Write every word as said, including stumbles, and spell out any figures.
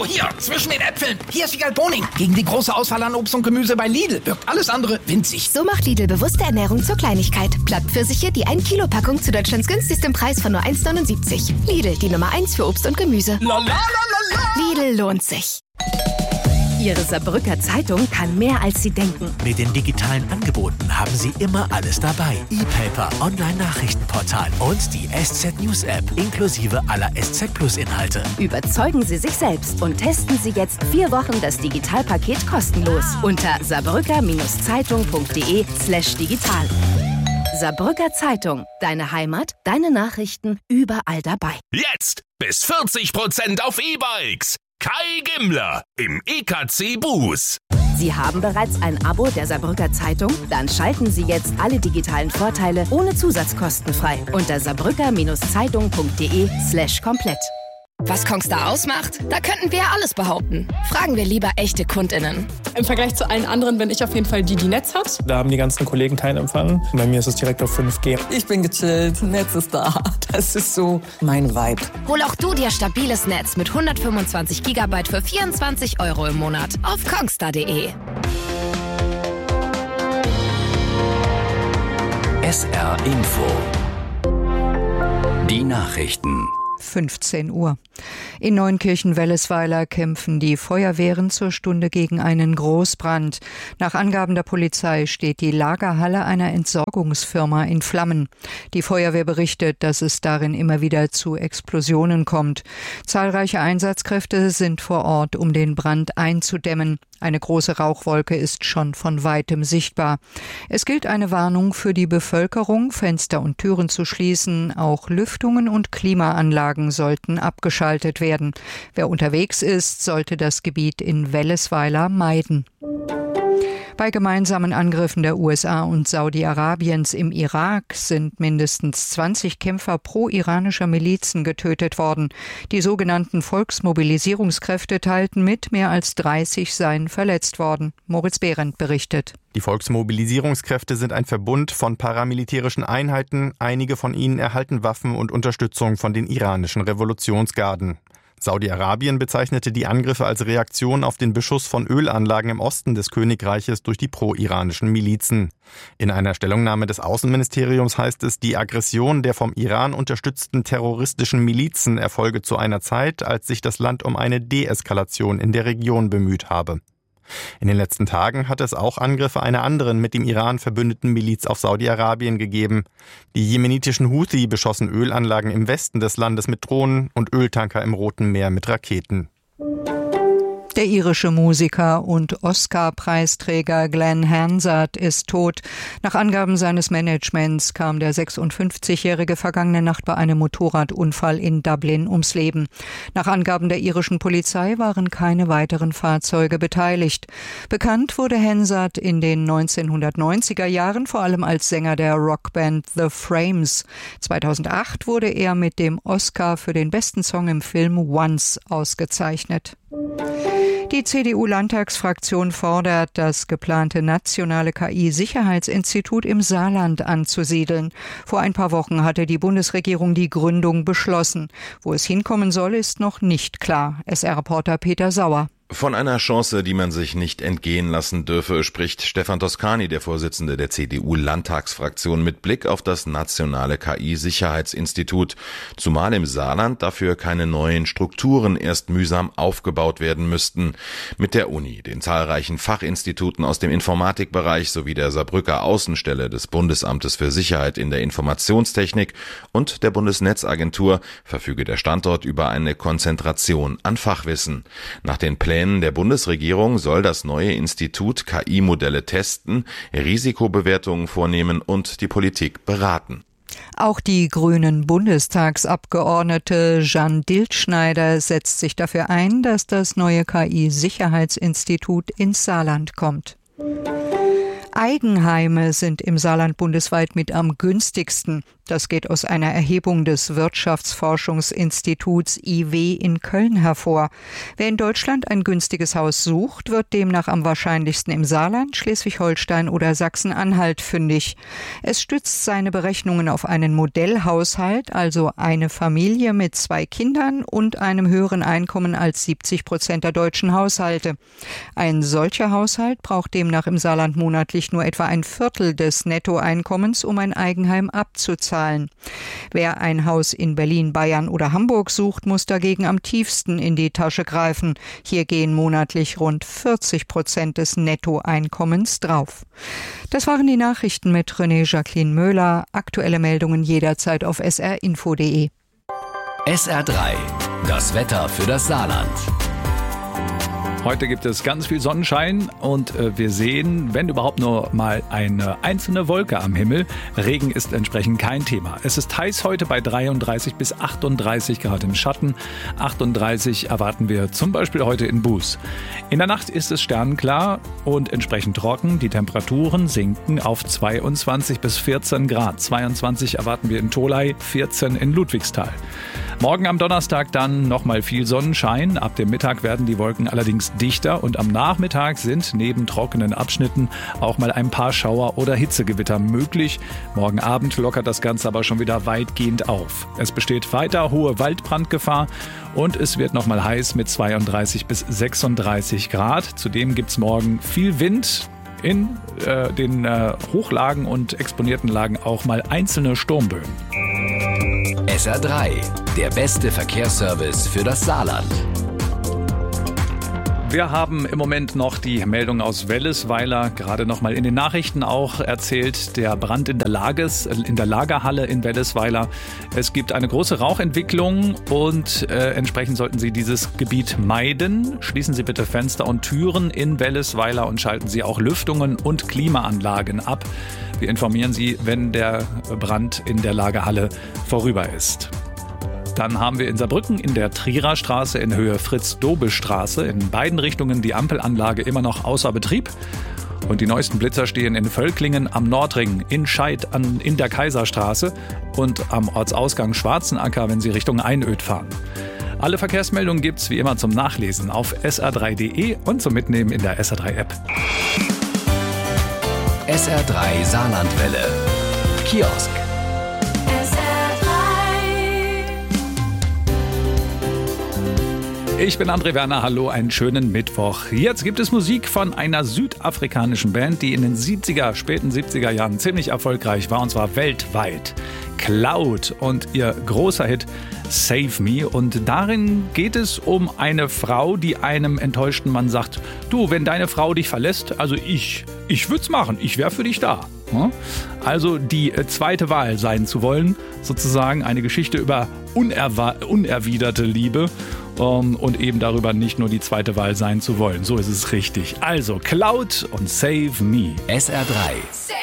Oh, hier, zwischen den Äpfeln. Hier ist Egal Boning. Gegen die große Auswahl an Obst und Gemüse bei Lidl wirkt alles andere winzig. So macht Lidl bewusste Ernährung zur Kleinigkeit. Blattpfirsiche, die ein Kilo Packung zu Deutschlands günstigstem Preis von nur eins Komma neunundsiebzig. Lidl, die Nummer eins für Obst und Gemüse. La, la, la, la, la. Lidl lohnt sich. Ihre Saarbrücker Zeitung kann mehr, als Sie denken. Mit den digitalen Angeboten haben Sie immer alles dabei. E-Paper, Online-Nachrichtenportal und die S Z News App inklusive aller S Z Plus Inhalte. Überzeugen Sie sich selbst und testen Sie jetzt vier Wochen das Digitalpaket kostenlos unter saarbrücker-zeitung.de slash digital. Saarbrücker Zeitung. Deine Heimat, deine Nachrichten, überall dabei. Jetzt bis vierzig Prozent auf E-Bikes. Kai Gimmler im E K C Bus. Sie haben bereits ein Abo der Saarbrücker Zeitung? Dann schalten Sie jetzt alle digitalen Vorteile ohne Zusatzkosten frei unter saarbrücker-zeitung.de slash komplett. Was Kongstar ausmacht? Da könnten wir ja alles behaupten. Fragen wir lieber echte KundInnen. Im Vergleich zu allen anderen bin ich auf jeden Fall die, die Netz hat. Da haben die ganzen Kollegen keinen Empfang. Bei mir ist es direkt auf fünf G. Ich bin gechillt, Netz ist da. Das ist so mein Vibe. Hol auch du dir stabiles Netz mit hundertfünfundzwanzig Gigabyte für vierundzwanzig Euro im Monat auf kongstar punkt de. S R Info. Die Nachrichten. fünfzehn Uhr. In Neunkirchen-Wellesweiler kämpfen die Feuerwehren zur Stunde gegen einen Großbrand. Nach Angaben der Polizei steht die Lagerhalle einer Entsorgungsfirma in Flammen. Die Feuerwehr berichtet, dass es darin immer wieder zu Explosionen kommt. Zahlreiche Einsatzkräfte sind vor Ort, um den Brand einzudämmen. Eine große Rauchwolke ist schon von weitem sichtbar. Es gilt eine Warnung für die Bevölkerung, Fenster und Türen zu schließen. Auch Lüftungen und Klimaanlagen sollten abgeschaltet werden. Wer unterwegs ist, sollte das Gebiet in Wellesweiler meiden. Bei gemeinsamen Angriffen der U S A und Saudi-Arabiens im Irak sind mindestens zwanzig Kämpfer pro-iranischer Milizen getötet worden. Die sogenannten Volksmobilisierungskräfte teilten mit, mehr als dreißig seien verletzt worden. Moritz Behrendt berichtet. Die Volksmobilisierungskräfte sind ein Verbund von paramilitärischen Einheiten. Einige von ihnen erhalten Waffen und Unterstützung von den iranischen Revolutionsgarden. Saudi-Arabien bezeichnete die Angriffe als Reaktion auf den Beschuss von Ölanlagen im Osten des Königreiches durch die pro-iranischen Milizen. In einer Stellungnahme des Außenministeriums heißt es, die Aggression der vom Iran unterstützten terroristischen Milizen erfolge zu einer Zeit, als sich das Land um eine Deeskalation in der Region bemüht habe. In den letzten Tagen hat es auch Angriffe einer anderen mit dem Iran verbündeten Miliz auf Saudi-Arabien gegeben. Die jemenitischen Houthi beschossen Ölanlagen im Westen des Landes mit Drohnen und Öltanker im Roten Meer mit Raketen. Der irische Musiker und Oscar-Preisträger Glenn Hansard ist tot. Nach Angaben seines Managements kam der sechsundfünfzigjährige vergangene Nacht bei einem Motorradunfall in Dublin ums Leben. Nach Angaben der irischen Polizei waren keine weiteren Fahrzeuge beteiligt. Bekannt wurde Hansard in den neunzehnhundertneunziger Jahren vor allem als Sänger der Rockband The Frames. zweitausendacht wurde er mit dem Oscar für den besten Song im Film Once ausgezeichnet. Die C D U-Landtagsfraktion fordert, das geplante nationale K I-Sicherheitsinstitut im Saarland anzusiedeln. Vor ein paar Wochen hatte die Bundesregierung die Gründung beschlossen. Wo es hinkommen soll, ist noch nicht klar. S R-Reporter Peter Sauer. Von einer Chance, die man sich nicht entgehen lassen dürfe, spricht Stefan Toscani, der Vorsitzende der C D U-Landtagsfraktion, mit Blick auf das nationale K I-Sicherheitsinstitut. Zumal im Saarland dafür keine neuen Strukturen erst mühsam aufgebaut werden müssten. Mit der Uni, den zahlreichen Fachinstituten aus dem Informatikbereich sowie der Saarbrücker Außenstelle des Bundesamtes für Sicherheit in der Informationstechnik und der Bundesnetzagentur verfüge der Standort über eine Konzentration an Fachwissen. Nach den Plänen der Bundesregierung soll das neue Institut K I-Modelle testen, Risikobewertungen vornehmen und die Politik beraten. Auch die grünen Bundestagsabgeordnete Jeanne Diltschneider setzt sich dafür ein, dass das neue K I-Sicherheitsinstitut ins Saarland kommt. Eigenheime sind im Saarland bundesweit mit am günstigsten. Das geht aus einer Erhebung des Wirtschaftsforschungsinstituts I W in Köln hervor. Wer in Deutschland ein günstiges Haus sucht, wird demnach am wahrscheinlichsten im Saarland, Schleswig-Holstein oder Sachsen-Anhalt fündig. Es stützt seine Berechnungen auf einen Modellhaushalt, also eine Familie mit zwei Kindern und einem höheren Einkommen als siebzig Prozent der deutschen Haushalte. Ein solcher Haushalt braucht demnach im Saarland monatlich nur etwa ein Viertel des Nettoeinkommens, um ein Eigenheim abzuzahlen. Wer ein Haus in Berlin, Bayern oder Hamburg sucht, muss dagegen am tiefsten in die Tasche greifen. Hier gehen monatlich rund vierzig Prozent des Nettoeinkommens drauf. Das waren die Nachrichten mit René Jacqueline Möhler. Aktuelle Meldungen jederzeit auf s r info punkt d e. S R drei, das Wetter für das Saarland. Heute gibt es ganz viel Sonnenschein und äh, wir sehen, wenn überhaupt nur mal eine einzelne Wolke am Himmel. Regen ist entsprechend kein Thema. Es ist heiß heute bei dreiunddreißig bis achtunddreißig Grad im Schatten. achtunddreißig erwarten wir zum Beispiel heute in Buß. In der Nacht ist es sternenklar und entsprechend trocken. Die Temperaturen sinken auf zweiundzwanzig bis vierzehn Grad. zweiundzwanzig erwarten wir in Tholey, vierzehn in Ludwigsthal. Morgen am Donnerstag dann nochmal viel Sonnenschein. Ab dem Mittag werden die Wolken allerdings dichter und am Nachmittag sind neben trockenen Abschnitten auch mal ein paar Schauer oder Hitzegewitter möglich. Morgen Abend lockert das Ganze aber schon wieder weitgehend auf. Es besteht weiter hohe Waldbrandgefahr und es wird nochmal heiß mit zweiunddreißig bis sechsunddreißig Grad. Zudem gibt es morgen viel Wind. In äh, den äh, Hochlagen und exponierten Lagen auch mal einzelne Sturmböen. S R drei, der beste Verkehrsservice für das Saarland. Wir haben im Moment noch die Meldung aus Wellesweiler, gerade noch mal in den Nachrichten auch erzählt, der Brand in der, Lages, in der Lagerhalle in Wellesweiler. Es gibt eine große Rauchentwicklung und äh, entsprechend sollten Sie dieses Gebiet meiden. Schließen Sie bitte Fenster und Türen in Wellesweiler und schalten Sie auch Lüftungen und Klimaanlagen ab. Wir informieren Sie, wenn der Brand in der Lagerhalle vorüber ist. Dann haben wir in Saarbrücken in der Trierer Straße in Höhe Fritz-Dobel-Straße in beiden Richtungen die Ampelanlage immer noch außer Betrieb. Und die neuesten Blitzer stehen in Völklingen am Nordring, in Scheid an, in der Kaiserstraße und am Ortsausgang Schwarzenacker, wenn Sie Richtung Einöd fahren. Alle Verkehrsmeldungen gibt's wie immer zum Nachlesen auf s r drei punkt d e und zum Mitnehmen in der S R drei App. S R drei Saarlandwelle. Kiosk. Ich bin André Werner, hallo, einen schönen Mittwoch. Jetzt gibt es Musik von einer südafrikanischen Band, die in den siebziger, späten siebziger Jahren ziemlich erfolgreich war, und zwar weltweit. Cloud und ihr großer Hit Save Me. Und darin geht es um eine Frau, die einem enttäuschten Mann sagt, du, wenn deine Frau dich verlässt, also ich, ich würd's machen, ich wäre für dich da. Also die zweite Wahl sein zu wollen, sozusagen eine Geschichte über unerwa- unerwiderte Liebe. Um, und eben darüber nicht nur die zweite Wahl sein zu wollen. So ist es richtig. Also Cloud und Save Me. S R drei.